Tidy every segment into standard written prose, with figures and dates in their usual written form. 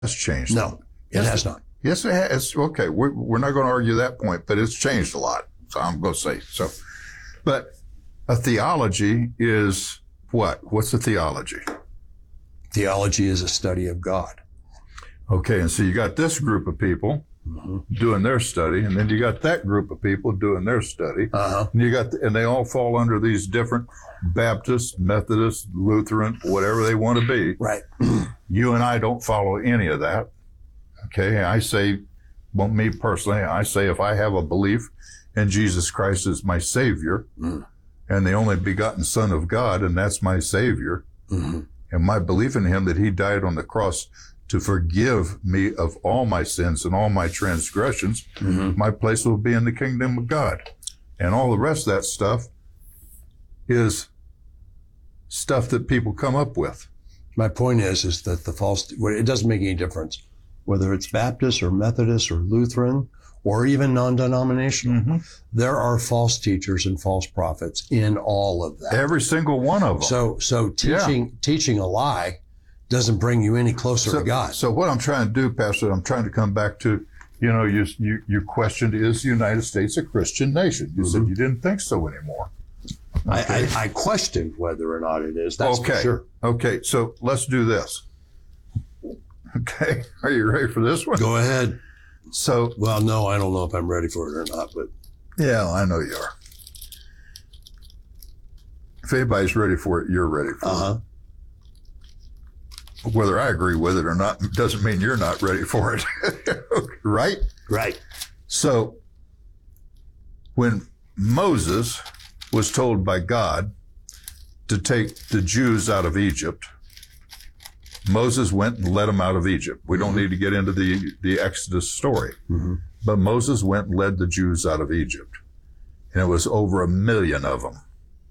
has changed. No, it has not. Yes, it has. Okay, we're not going to argue that point, but it's changed a lot. So I'm going to say so. But a theology is what? What's a theology? Theology is a study of God. Okay, and so you got this group of people doing their study, and then you got that group of people doing their study, and you got, and they all fall under these different Baptist, Methodist, Lutheran, whatever they want to be. Right. You and I don't follow any of that. Okay, I say, well, me personally, I say if I have a belief in Jesus Christ as my Savior and the only begotten Son of God, and that's my Savior, and my belief in Him that He died on the cross to forgive me of all my sins and all my transgressions, my place will be in the kingdom of God. And all the rest of that stuff is stuff that people come up with. My point is that it doesn't make any difference whether it's Baptist or Methodist or Lutheran or even non-denominational. There are false teachers and false prophets in all of that. Every single one of them. So teaching a lie doesn't bring you any closer to God. So what I'm trying to do, Pastor, I'm trying to come back to, you questioned, is the United States a Christian nation? You said you didn't think so anymore. Okay. I questioned whether or not it is. That's for sure. Okay, so let's do this. Okay, are you ready for this one? Go ahead. So, well, no, I don't know if I'm ready for it or not, but yeah, I know you are. If anybody's ready for it, you're ready for it. Whether I agree with it or not doesn't mean you're not ready for it. Right? Right. So, when Moses was told by God to take the Jews out of Egypt, Moses went and led them out of Egypt. We don't need to get into the Exodus story. But Moses went and led the Jews out of Egypt. And it was over 1 million of them.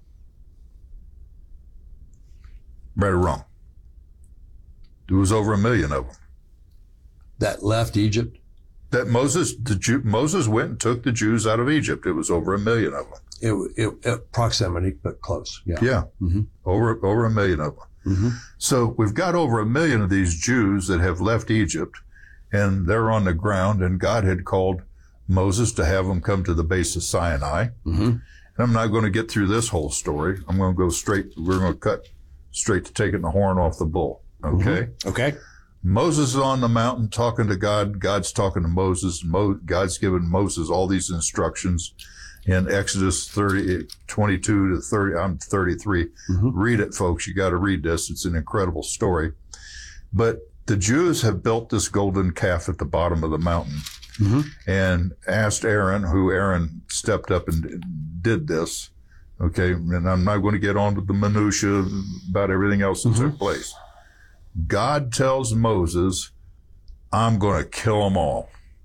Right or wrong? It was over 1 million of them. That left Egypt? That Moses went and took the Jews out of Egypt. It was over 1 million of them. It proximity, but close. Yeah. Yeah. Over 1 million of them. So we've got over 1 million of these Jews that have left Egypt, and they're on the ground, and God had called Moses to have them come to the base of Sinai. And I'm not going to get through this whole story. I'm going to go straight. We're going to cut straight to taking the horn off the bull. Okay. Okay. Moses is on the mountain talking to God. God's talking to Moses. God's given Moses all these instructions in Exodus 22 to 30. I'm 33. Read it, folks. You got to read this. It's an incredible story. But the Jews have built this golden calf at the bottom of the mountain and asked Aaron, who Aaron stepped up and did this. Okay. And I'm not going to get on to the minutia about everything else that took place. God tells Moses, I'm going to kill them all.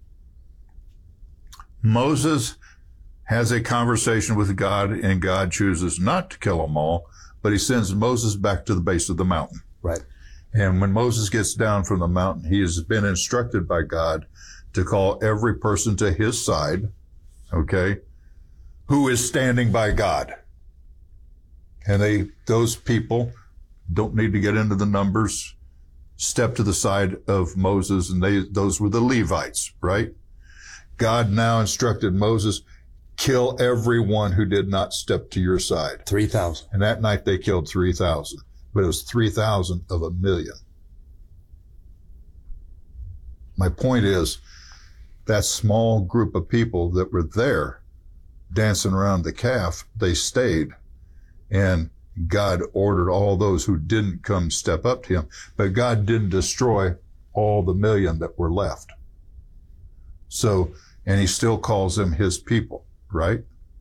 Moses has a conversation with God, and God chooses not to kill them all, but he sends Moses back to the base of the mountain. Right. And when Moses gets down from the mountain, he has been instructed by God to call every person to his side, okay, who is standing by God. And those people don't need to get into the numbers, step to the side of Moses, and those were the Levites, right? God now instructed Moses, kill everyone who did not step to your side. 3,000. And that night they killed 3,000. But it was 3,000 of 1 million. My point is, that small group of people that were there dancing around the calf, they stayed. And God ordered all those who didn't come step up to him. But God didn't destroy all the 1 million that were left. So, and he still calls them his people. Right?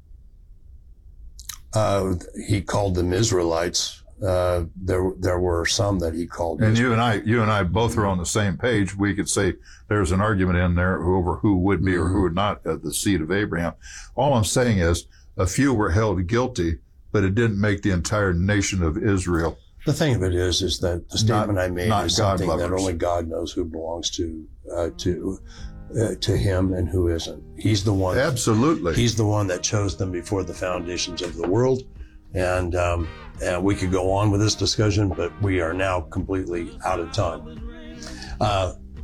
He called them Israelites. There were some that he called. And you and I both are on the same page. We could say there's an argument in there over who would be or who would not the seed of Abraham. All I'm saying is a few were held guilty, but it didn't make the entire nation of Israel. The thing of it is that the statement I made is something that only God knows who belongs to him and who isn't. He's the one. Absolutely. He's the one that chose them before the foundations of the world. And we could go on with this discussion, but we are now completely out of time.